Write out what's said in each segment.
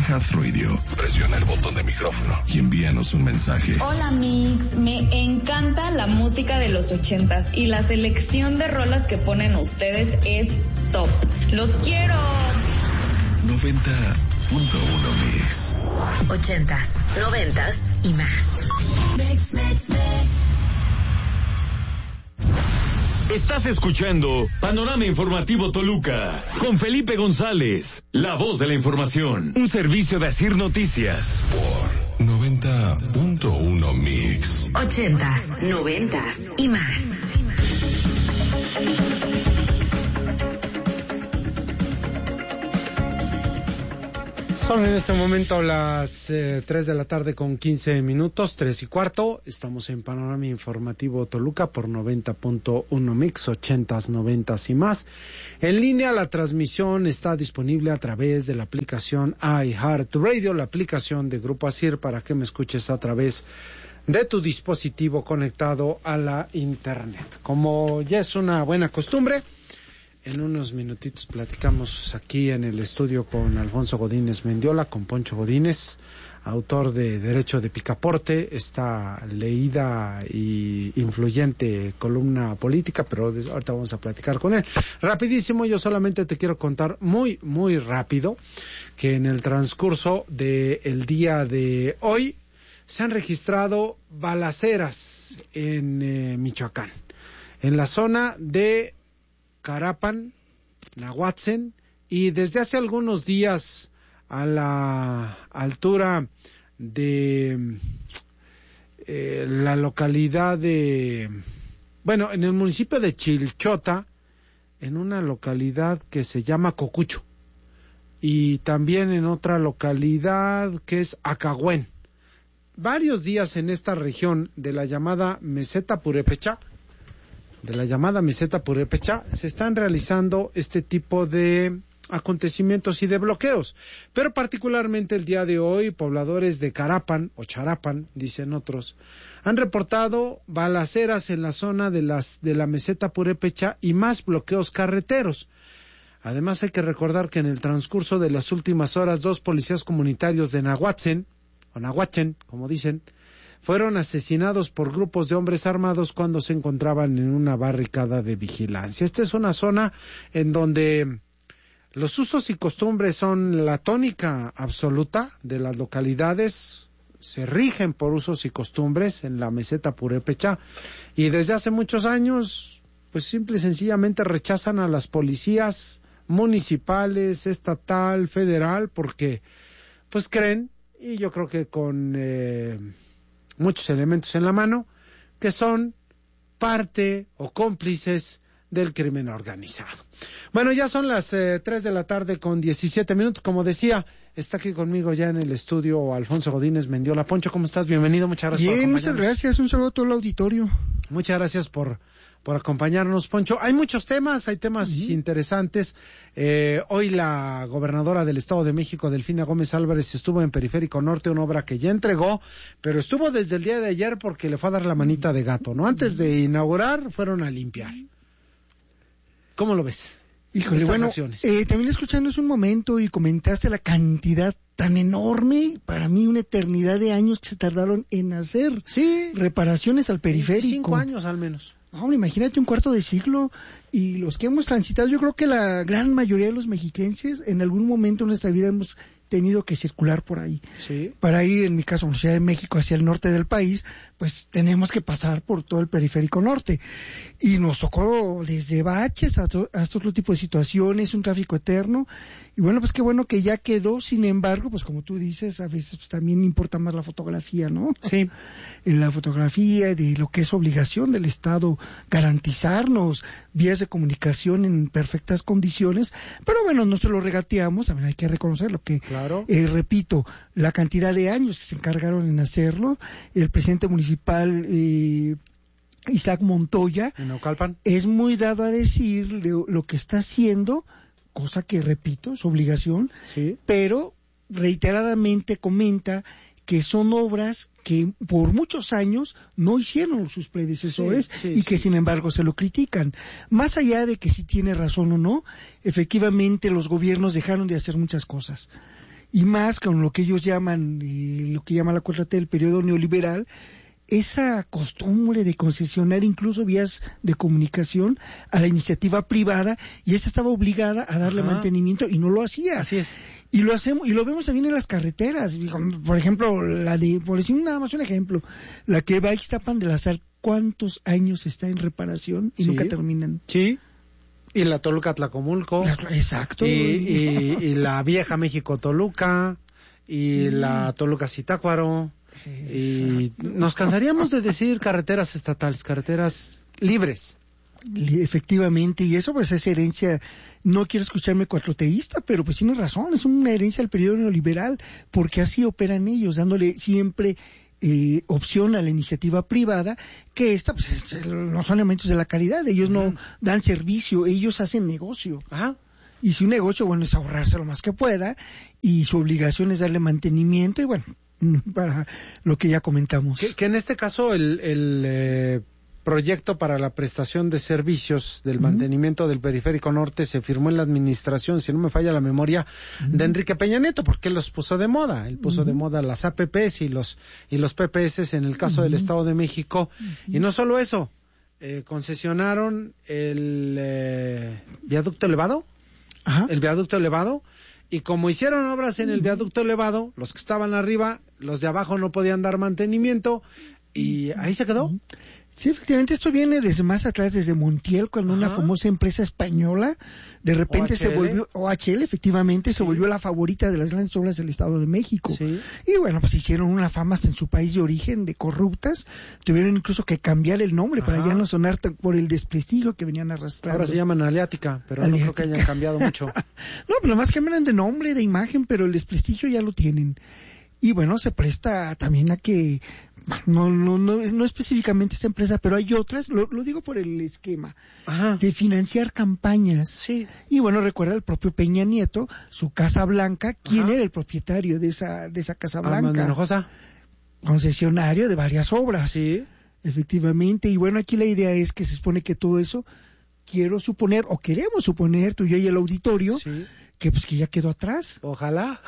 iHeartRadio, presiona el botón de micrófono y envíanos un mensaje. Hola Mix, me encanta la música de los 80s y la selección de rolas que ponen ustedes es top. ¡Los quiero! 90.1 Mix. 80s, 90s y más. Estás escuchando Panorama Informativo Toluca con Felipe González, la voz de la información, un servicio de Asir Noticias. Por 90.1 Mix. 80s, 90s y más. Son en este momento las 3 de la tarde con 15 minutos, 3:15. Estamos en Panorama Informativo Toluca por 90.1 Mix, 80s, 90s y más. En línea la transmisión está disponible a través de la aplicación iHeartRadio, la aplicación de Grupo Asir, para que me escuches a través de tu dispositivo conectado a la internet. Como ya es una buena costumbre, en unos minutitos platicamos aquí en el estudio con Alfonso Godínez Mendiola, con Poncho Godínez, autor de Derecho de Picaporte, esta leída y influyente columna política, pero ahorita vamos a platicar con él. Rapidísimo, yo solamente te quiero contar muy rápido que en el transcurso del día de hoy se han registrado balaceras en Michoacán, en la zona de Carapan, Nahuatzen, y desde hace algunos días a la altura de la localidad de, bueno, en el municipio de Chilchota, en una localidad que se llama Cocucho, y también en otra localidad que es Acahuén. Varios días en esta región de la llamada Meseta Purépecha, se están realizando este tipo de acontecimientos y de bloqueos, pero particularmente el día de hoy pobladores de Carapan o Charapan, dicen otros, han reportado balaceras en la zona de la Meseta Purépecha y más bloqueos carreteros. Además hay que recordar que en el transcurso de las últimas horas 2 policías comunitarios de Nahuatzen, o Nahuachen, como dicen, fueron asesinados por grupos de hombres armados cuando se encontraban en una barricada de vigilancia. Esta es una zona en donde los usos y costumbres son la tónica absoluta de las localidades, se rigen por usos y costumbres en la Meseta Purépecha, y desde hace muchos años, pues simple y sencillamente rechazan a las policías municipales, estatal, federal, porque pues creen, y yo creo que con muchos elementos en la mano, que son parte o cómplices del crimen organizado. Bueno, ya son las 3 de la tarde con 17 minutos. Como decía, está aquí conmigo ya en el estudio Alfonso Godínez Mendiola. Poncho, ¿cómo estás? Bienvenido, muchas gracias por acompañarnos. Bien, muchas gracias. Un saludo a todo el auditorio. Muchas gracias por acompañarnos, Poncho. Hay muchos temas, hay temas interesantes. Hoy la gobernadora del Estado de México, Delfina Gómez Álvarez, estuvo en Periférico Norte, una obra que ya entregó, pero estuvo desde el día de ayer porque le fue a dar la manita de gato, ¿no? Antes de inaugurar, fueron a limpiar. ¿Cómo lo ves? Híjole, bueno, también escuchando hace un momento y comentaste la cantidad tan enorme, para mí una eternidad de años que se tardaron en hacer reparaciones al periférico. 5 años al menos. No, imagínate un cuarto de siglo, y los que hemos transitado, yo creo que la gran mayoría de los mexiquenses en algún momento en nuestra vida hemos tenido que circular por ahí. Sí. Para ir, en mi caso, en la Ciudad de México, hacia el norte del país, pues tenemos que pasar por todo el periférico norte. Y nos tocó desde baches hasta otro tipo de situaciones, un tráfico eterno. Y bueno, pues qué bueno que ya quedó. Sin embargo, pues como tú dices, a veces pues, también importa más la fotografía, ¿no? Sí. En la fotografía de lo que es obligación del Estado garantizarnos vías de comunicación en perfectas condiciones. Pero bueno, no se lo regateamos, también hay que reconocer lo que... Claro. Repito, la cantidad de años que se encargaron en hacerlo. El presidente municipal Isaac Montoya en Naucalpan es muy dado a decir lo que está haciendo, cosa que repito, es obligación, pero reiteradamente comenta que son obras que por muchos años no hicieron sus predecesores y que sin embargo se lo critican. Más allá de que si tiene razón o no, efectivamente los gobiernos dejaron de hacer muchas cosas. y más con lo que ellos llaman, lo que llama la 4T del periodo neoliberal, esa costumbre de concesionar incluso vías de comunicación a la iniciativa privada, y esta estaba obligada a darle mantenimiento y no lo hacía. Así es. Y lo hacemos, y lo vemos también en las carreteras. Por ejemplo, por decir nada más un ejemplo, la que va a Ixtapan de la Sal, ¿cuántos años está en reparación y nunca terminan? Sí. Y la Toluca-Tlacomulco. Exacto. Y la vieja México-Toluca. Y la Toluca-Zitácuaro. Y nos cansaríamos de decir carreteras estatales, carreteras libres. Efectivamente, y eso pues es herencia, no quiero escucharme cuatroteísta, pero pues tiene razón, es una herencia del periodo neoliberal, porque así operan ellos, dándole siempre opción a la iniciativa privada, que esta pues no son elementos de la caridad, ellos no dan servicio, ellos hacen negocio. Y si un negocio, bueno, es ahorrarse lo más que pueda, y su obligación es darle mantenimiento, y bueno, para lo que ya comentamos. Que en este caso el proyecto para la prestación de servicios del mantenimiento del Periférico Norte se firmó en la administración, si no me falla la memoria, de Enrique Peña Nieto, porque él los puso de moda. Él puso de moda las APPs y los PPS en el caso del Estado de México. Y no solo eso, concesionaron el viaducto elevado. El viaducto elevado. Y como hicieron obras en el viaducto elevado, los que estaban arriba, los de abajo no podían dar mantenimiento, y ahí se quedó. Sí, efectivamente, esto viene desde más atrás, desde Montiel, cuando una famosa empresa española de repente se volvió, OHL, efectivamente, se volvió la favorita de las grandes obras del Estado de México. Y bueno, pues hicieron una fama hasta en su país de origen de corruptas, tuvieron incluso que cambiar el nombre para ya no sonar por el desprestigio que venían arrastrando. Ahora se llaman Aleática, pero no creo que hayan cambiado mucho. No, pero más cambian de nombre, de imagen, pero el desprestigio ya lo tienen. Y bueno, se presta también a que, no específicamente esta empresa, pero hay otras, lo digo por el esquema, de financiar campañas. Y bueno, recuerda el propio Peña Nieto, su Casa Blanca, ¿quién era el propietario de esa Casa Blanca? Armando Hinojosa. Concesionario de varias obras. Efectivamente, y bueno, aquí la idea es que se supone que todo eso, quiero suponer, o queremos suponer, tú y yo y el auditorio, que pues que ya quedó atrás. Ojalá.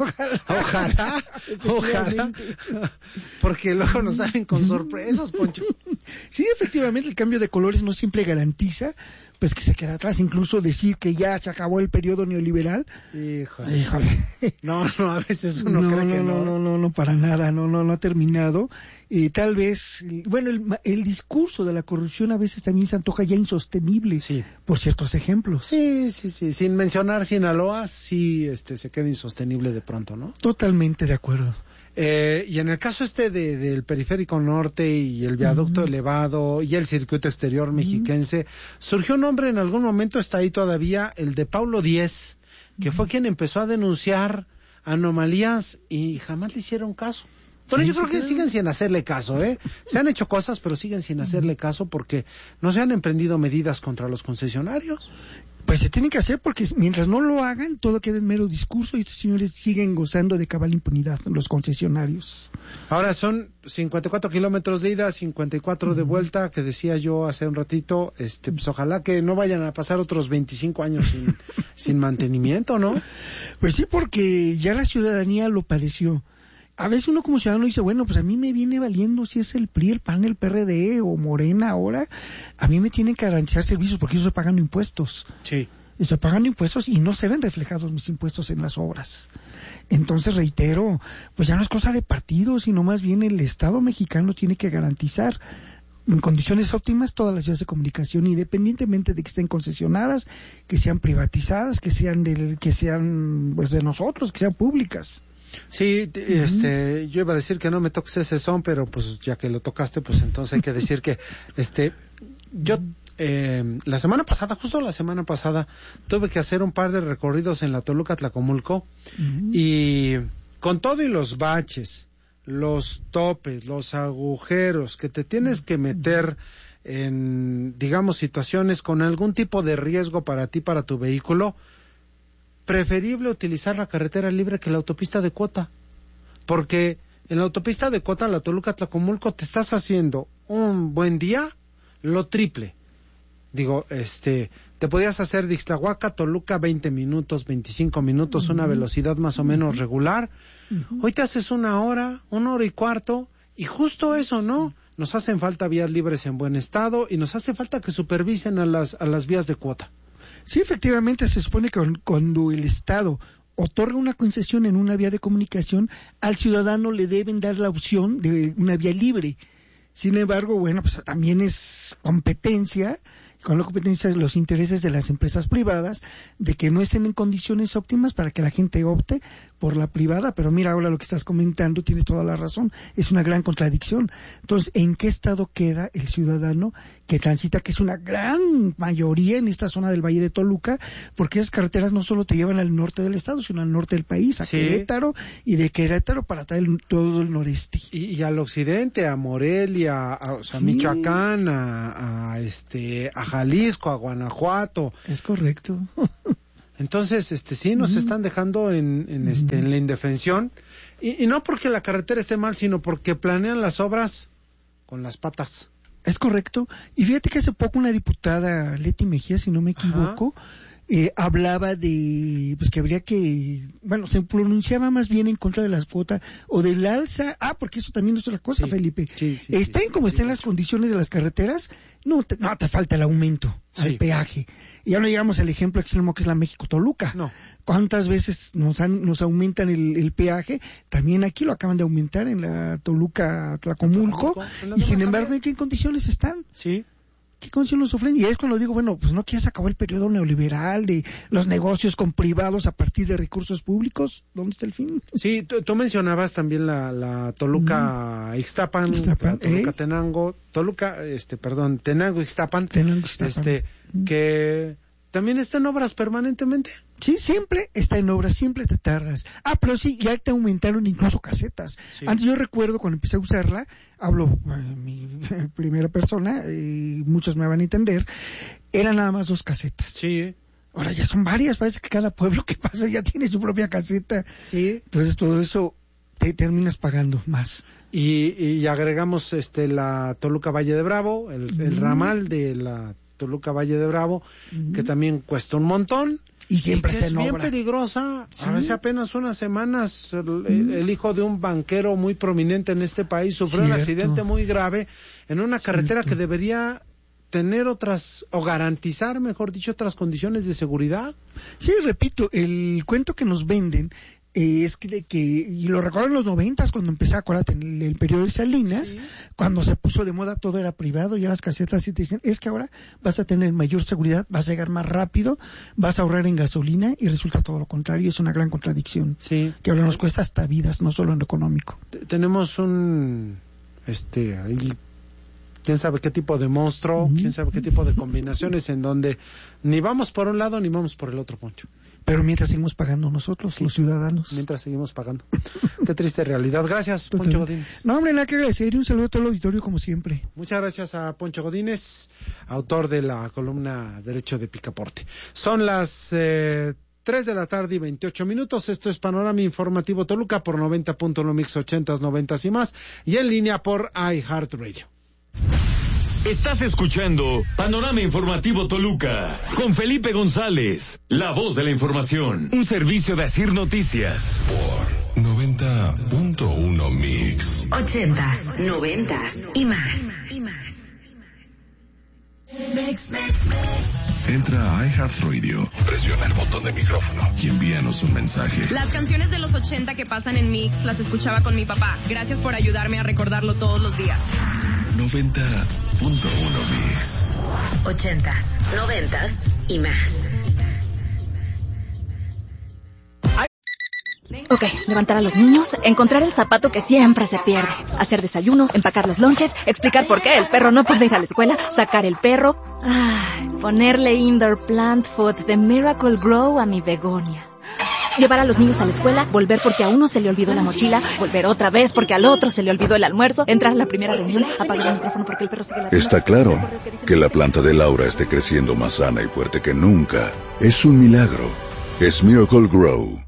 Porque luego nos salen con sorpresas, Poncho. Sí, efectivamente, el cambio de colores no siempre garantiza pues que se queda atrás. Incluso decir que ya se acabó el periodo neoliberal. Híjole. No, a veces uno cree que no. No, para nada, no ha terminado. Tal vez, bueno, el discurso de la corrupción a veces también se antoja ya insostenible por ciertos ejemplos. Sí. Sin mencionar Sinaloa, se queda insostenible de pronto, ¿no? Totalmente de acuerdo. Y en el caso del Periférico Norte y el viaducto elevado y el circuito exterior mexiquense, surgió un nombre en algún momento, está ahí todavía, el de Paulo Díez, que fue quien empezó a denunciar anomalías y jamás le hicieron caso. Bueno, yo creo que siguen sin hacerle caso, Se han hecho cosas, pero siguen sin hacerle caso porque no se han emprendido medidas contra los concesionarios. Pues se tiene que hacer porque mientras no lo hagan, todo queda en mero discurso y estos señores siguen gozando de cabal impunidad, los concesionarios. Ahora son 54 kilómetros de ida, 54 de vuelta, que decía yo hace un ratito, pues ojalá que no vayan a pasar otros 25 años sin mantenimiento, ¿no? Pues sí, porque ya la ciudadanía lo padeció. A veces uno como ciudadano dice, bueno, pues a mí me viene valiendo si es el PRI, el PAN, el PRD o Morena ahora, a mí me tienen que garantizar servicios porque yo estoy pagando impuestos. Sí. Estoy pagando impuestos y no se ven reflejados mis impuestos en las obras. Entonces, reitero, pues ya no es cosa de partidos, sino más bien el Estado mexicano tiene que garantizar en condiciones óptimas todas las vías de comunicación, independientemente de que estén concesionadas, que sean privatizadas, que sean pues de nosotros, que sean públicas. Sí, yo iba a decir que no me toques ese son, pero pues ya que lo tocaste, pues entonces hay que decir que yo la semana pasada tuve que hacer un par de recorridos en la Toluca-Tlacomulco y con todo y los baches, los topes, los agujeros que te tienes que meter en, digamos, situaciones con algún tipo de riesgo para ti, para tu vehículo, preferible utilizar la carretera libre que la autopista de cuota, porque en la autopista de cuota, la Toluca-Tlacomulco, te estás haciendo un buen día lo triple, Digo, te podías hacer de Ixtlahuaca, Toluca 20 minutos, 25 minutos, una velocidad más o menos regular. Hoy te haces 1 hora, 1 hora y cuarto, y justo eso, ¿no? Nos hacen falta vías libres en buen estado y nos hace falta que supervisen a las vías de cuota. Sí, efectivamente, se supone que cuando el Estado otorga una concesión en una vía de comunicación, al ciudadano le deben dar la opción de una vía libre. Sin embargo, bueno, pues también es competencia, con la competencia de los intereses de las empresas privadas, de que no estén en condiciones óptimas para que la gente opte por la privada. Pero mira, ahora lo que estás comentando, tienes toda la razón, es una gran contradicción. Entonces, ¿en qué estado queda el ciudadano que transita, que es una gran mayoría en esta zona del Valle de Toluca? Porque esas carreteras no solo te llevan al norte del estado, sino al norte del país, a Querétaro, y de Querétaro para todo el noreste. Y al occidente, a Morelia, Michoacán, a Jalisco, a Guanajuato. Es correcto. Entonces, sí, nos están dejando en la indefensión. Y no porque la carretera esté mal, sino porque planean las obras con las patas. Es correcto. Y fíjate que hace poco una diputada, Leti Mejía, si no me equivoco, hablaba de, pues que habría que, bueno, se pronunciaba más bien en contra de las cuotas o del alza. Porque eso también es otra cosa, Felipe. Estén como estén las condiciones de las carreteras, no te falta el aumento al peaje. Y ya no llegamos al ejemplo extremo que es la México-Toluca. No. ¿Cuántas veces nos aumentan el peaje? También aquí lo acaban de aumentar en la Toluca-Tlacomulco. Y sin embargo, ¿en qué condiciones están? Sí. ¿Qué condiciones sufren? Y es cuando digo, bueno, pues no que ya se acabó el periodo neoliberal de los negocios con privados a partir de recursos públicos. ¿Dónde está el fin? Sí, tú mencionabas también la Toluca Ixtapan, Toluca Tenango, Tenango Ixtapan, que también está en obras permanentemente. Sí, siempre está en obras, siempre te tardas. Pero sí, ya te aumentaron incluso casetas. Sí. Antes yo recuerdo cuando empecé a usarla, hablo mi primera persona, y muchos me van a entender, eran nada más 2 casetas. Sí. Ahora ya son varias, parece que cada pueblo que pasa ya tiene su propia caseta. Sí. Entonces todo eso te terminas pagando más. Y agregamos la Toluca Valle de Bravo, el ramal de la Toluca Valle de Bravo, que también cuesta un montón. Y siempre está en obra. Es bien peligrosa. ¿Sí? Hace apenas unas semanas el hijo de un banquero muy prominente en este país sufrió un accidente muy grave en una carretera que debería tener o garantizar, mejor dicho, otras condiciones de seguridad. Sí, repito, el cuento que nos venden es que y lo recuerdo en los 90s cuando empecé, acuérdate, en el periodo de Salinas, cuando se puso de moda todo era privado, ya las casetas sí te dicen, es que ahora vas a tener mayor seguridad, vas a llegar más rápido, vas a ahorrar en gasolina, y resulta todo lo contrario. Es una gran contradicción, que ahora nos cuesta hasta vidas, no solo en lo económico. Tenemos quién sabe qué tipo de monstruo, quién sabe qué tipo de combinaciones en donde ni vamos por un lado ni vamos por el otro, Poncho. Pero mientras seguimos pagando nosotros, los ciudadanos. Mientras seguimos pagando. Qué triste realidad. Gracias, Poncho Godínez. No, hombre, nada que agradecer, y un saludo a todo el auditorio como siempre. Muchas gracias a Poncho Godínez, autor de la columna Derecho de Picaporte. Son las 3 de la tarde y 28 minutos. Esto es Panorama Informativo Toluca por 90.1 Mix 80s, 90s y más, y en línea por iHeartRadio. Estás escuchando Panorama Informativo Toluca con Felipe González, la voz de la información, un servicio de Asir Noticias por 90.1 Mix 80s, 90s y más. Entra a iHeartRadio, presiona el botón de micrófono y envíanos un mensaje. Las canciones de los 80 que pasan en Mix las escuchaba con mi papá. Gracias por ayudarme a recordarlo todos los días. 90.1 Mix 80s, 90s y más. Ok, levantar a los niños, encontrar el zapato que siempre se pierde, hacer desayuno, empacar los lonches, explicar por qué el perro no puede ir a la escuela, sacar el perro, ponerle indoor plant food de Miracle Grow a mi begonia. Llevar a los niños a la escuela, volver porque a uno se le olvidó la mochila, volver otra vez porque al otro se le olvidó el almuerzo, entrar a la primera reunión, apagar el micrófono porque el perro sigue la... Está claro que la planta de Laura esté creciendo más sana y fuerte que nunca. Es un milagro. Es Miracle Grow.